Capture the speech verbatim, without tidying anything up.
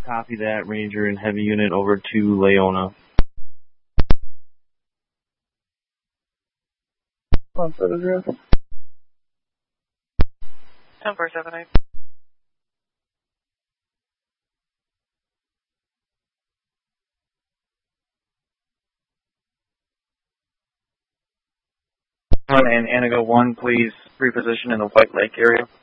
Copy that, Ranger and Heavy Unit over to Leona. One seven zero. Ten four seven eight. And Anago one, please reposition in the White Lake area.